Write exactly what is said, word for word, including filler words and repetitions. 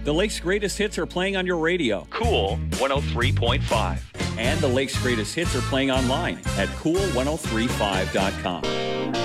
The Lake's greatest hits are playing on your radio. Cool one oh three point five. And the Lake's greatest hits are playing online at cool ten thirty-five dot com.